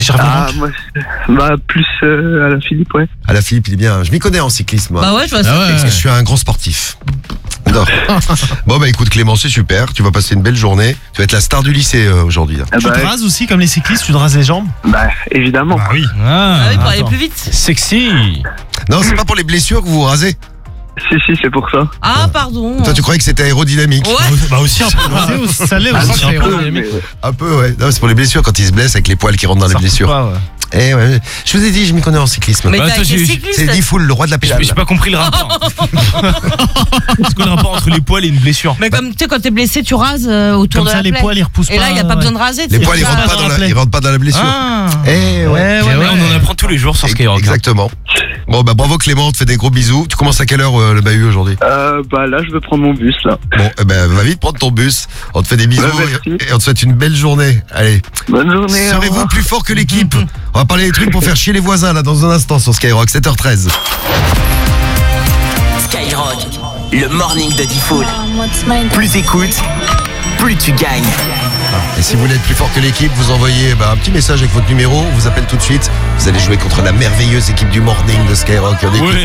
Moi, plus à la Philippe, ouais. À la Philippe, il est bien. Je m'y connais en cyclisme, moi. Bah ouais, je vois ça. Parce que je suis un grand sportif. Non. Bon, bah écoute, Clément, c'est super. Tu vas passer une belle journée. Tu vas être la star du lycée aujourd'hui. Là. Tu te rases aussi comme les cyclistes, tu te rases les jambes? Bah, évidemment. Bah oui. Ah oui, pour aller plus vite. Sexy. Non, c'est pas pour les blessures que vous vous rasez. Si, c'est pour ça. Ah, pardon. Toi, tu croyais que c'était aérodynamique? Ouais. Bah aussi un peu. Ça l'est aussi un peu. Un peu, ouais. Non, c'est pour les blessures quand ils se blessent avec les poils qui rentrent dans les blessures. Pas, ouais. Eh ouais, je vous ai dit, je m'y connais en cyclisme. Mais t'as été cycliste. C'est Eddie Fool, le roi de la pédale. J'ai pas compris le rapport. C'est quoi le rapport entre les poils et une blessure? Mais comme tu sais, quand t'es blessé, tu rases autour comme de ça, la plaie. les poils ils repoussent pas. Et là, il n'y a pas besoin de raser. Les poils, ils rentrent pas dans la blessure. Ah. Eh ouais. On en apprend tous les jours sur Skyrock. Exactement. Bon, bah bravo Clément, on te fait des gros bisous. Tu commences à quelle heure le bahut aujourd'hui? Bah là, je vais prendre mon bus, là. Bon, va vite prendre ton bus. On te fait des bisous et on te souhaite une belle journée. Allez. Bonne journée. Serez-vous plus fort que l'équipe? On va parler des trucs pour faire chier les voisins là dans un instant sur Skyrock, 7h13. Skyrock, le morning de Diffoul. Plus t'écoutes, plus tu gagnes. Et si vous voulez être plus fort que l'équipe, vous envoyez un petit message avec votre numéro, on vous appelle tout de suite. Vous allez jouer contre la merveilleuse équipe du morning de Skyrock.